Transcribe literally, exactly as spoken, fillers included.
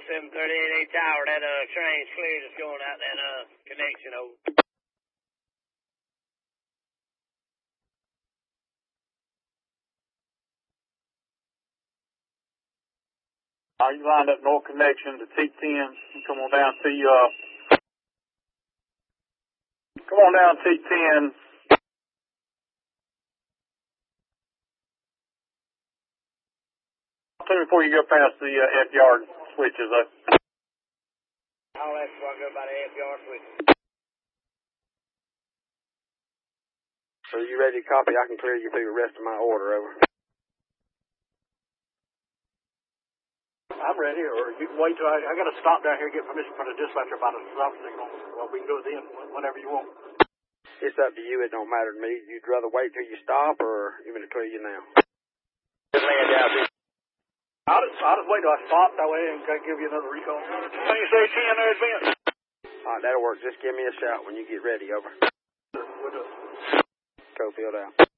seven thirty-eight A Tower, that uh, train's clear, just going out that uh, connection over. Uh, you lined up north connection to T ten. You come on down to, uh, come on down T ten. Tell me before you go past the uh, F yard switches up. All that's before I go by the F yard switches. So you ready to copy? I can clear you through the rest of my order, over. I'm ready, or you can wait till I, I got to stop down here and get permission from the dispatcher about a stop signal. Well, we can do it then, whenever you want. It's up to you. It don't matter to me. You'd rather wait till you stop, or you want me to clear you now? Just laying down. I'll just, I'll just wait till I stop that way and give you another recall. When you say ten, there's Ben. All right, that'll work. Just give me a shout when you get ready, over. We'll do it. Cofield out.